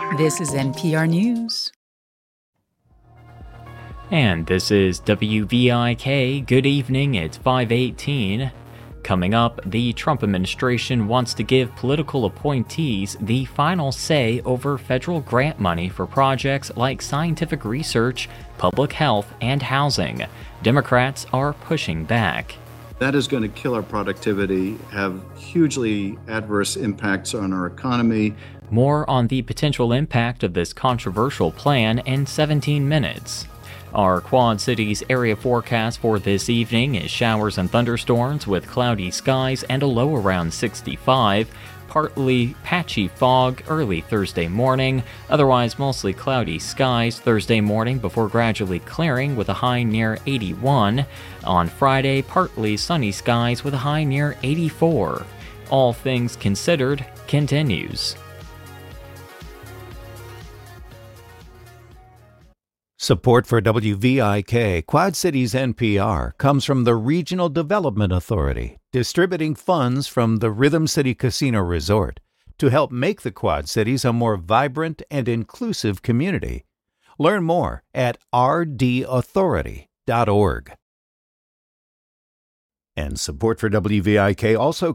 This is NPR News. And this is WVIK. Good evening, it's 5:18. Coming up, the Trump administration wants to give political appointees the final say over federal grant money for projects like scientific research, public health, and housing. Democrats are pushing back. That is going to kill our productivity, have hugely adverse impacts on our economy. More on the potential impact of this controversial plan in 17 minutes. Our Quad Cities area forecast for this evening is showers and thunderstorms with cloudy skies and a low around 65. Partly patchy fog early Thursday morning, otherwise mostly cloudy skies Thursday morning before gradually clearing with a high near 81. On Friday, partly sunny skies with a high near 84. All Things Considered continues. Support for WVIK, Quad Cities NPR, comes from the Regional Development Authority, distributing funds from the Rhythm City Casino Resort to help make the Quad Cities a more vibrant and inclusive community. Learn more at rdauthority.org. And support for WVIK also